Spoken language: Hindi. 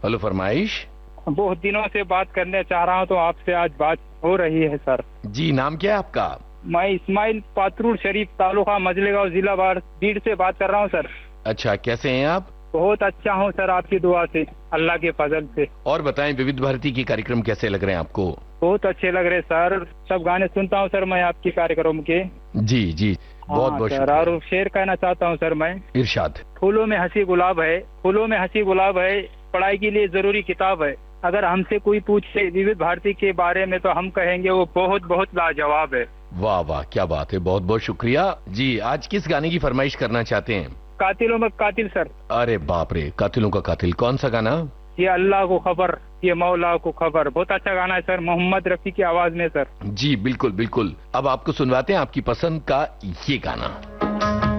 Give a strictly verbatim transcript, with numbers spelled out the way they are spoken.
हेलो, फरमाइश। बहुत दिनों से बात करने चाह रहा हूँ तो आपसे आज बात हो रही है सर। जी, नाम क्या है आपका? मैं इस्माइल पात्रुर शरीफ, तालुका मजलेगांव, जिला बीड़ से बात कर रहा हूँ सर। अच्छा, कैसे हैं आप? बहुत अच्छा हूँ सर, आपकी दुआ से, अल्लाह के फजल से। और बताएं, विविध भारती के कार्यक्रम कैसे लग रहे हैं आपको? बहुत अच्छे लग रहे सर, सब गाने सुनता हूँ सर मैं आपके कार्यक्रम के। जी जी, बहुत हाँ बहुत सर, और शुक्रिया। शेर कहना चाहता हूँ सर मैं। इरशाद। फूलों में हंसी गुलाब है, फूलों में हंसी गुलाब है, पढ़ाई के लिए जरूरी किताब है। अगर हमसे कोई पूछे विविध भारती के बारे में तो हम कहेंगे वो बहुत बहुत लाजवाब है। वाह वाह, क्या बात है, बहुत बहुत शुक्रिया जी। आज किस गाने की फरमाइश करना चाहते हैं? कातिलों में कातिल सर। अरे बाप रे, कातिलों का कातिल, कौन सा गाना? ये अल्लाह को खबर, ये मौला को खबर, बहुत अच्छा गाना है सर, मोहम्मद रफी की आवाज में सर। जी बिल्कुल बिल्कुल, अब आपको सुनवाते हैं आपकी पसंद का ये गाना।